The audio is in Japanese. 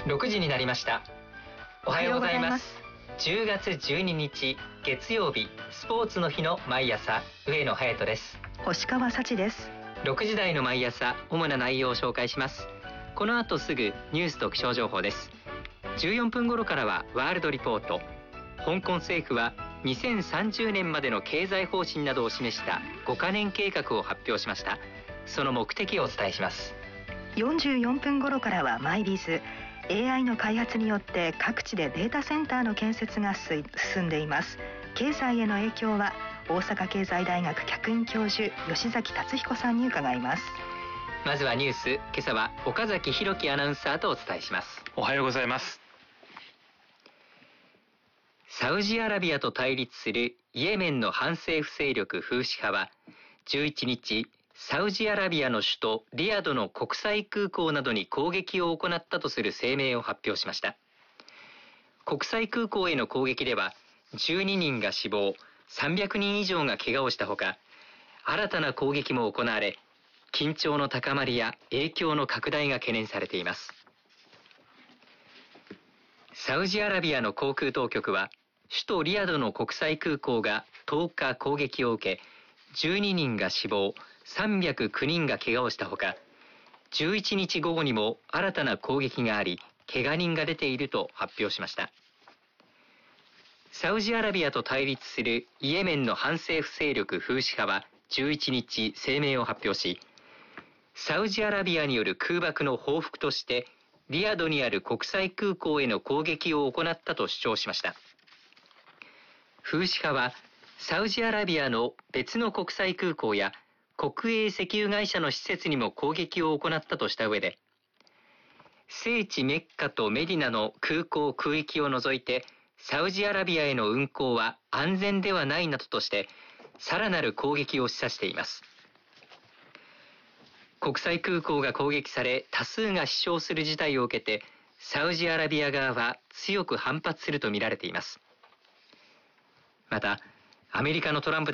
6時になりました。おはようございます。10月12日月曜日、スポーツの日の毎朝、上野隼人です。 星川幸です。 6時台の毎朝、主な内容を紹介します。この後すぐニュースと気象情報です。14分頃からはワールドリポート。香港政府は2030年までの経済方針などを示した5カ年計画を発表しました。その目的をお伝えします。 44分頃からはマイビズ。 AI の開発によって各地でデータセンターの建設が進んでいます。経済への影響は、大阪経済大学客員教授吉崎達彦さんに伺います。 まずはニュース、今朝は岡崎弘樹アナウンサーとお伝えします。 おはようございます。 サウジアラビアと対立するイエメンの反政府勢力フーシ派は11日、サウジアラビアの首都リヤドの国際空港などに攻撃を行ったとする声明を発表しました。国際空港への攻撃では12人が死亡、300人以上が怪我をしたほか、新たな攻撃も行われ、緊張の高まりや影響の拡大が懸念されています。サウジアラビアの航空当局は、首都リヤドの国際空港が10日攻撃を受け、12人が死亡、309人が怪我をしたほか、11日午後にも新たな攻撃があり、怪我人が出ていると発表しました。サウジアラビアと対立するイエメンの反政府勢力フーシ派は11日声明を発表し、サウジアラビアによる空爆の報復として、リヤドにある国際空港への攻撃を行ったと主張しました。フーシ派は、サウジアラビアの別の国際空港や国営石油会社の施設にも攻撃を行ったとした上で、聖地メッカとメディナの空港空域を除いてサウジアラビアへの運航は安全ではないなどとして、さらなる攻撃を示唆しています。国際空港が攻撃され多数が死傷する事態を受けて、サウジアラビア側は強く反発するとみられています。また、アメリカのトランプ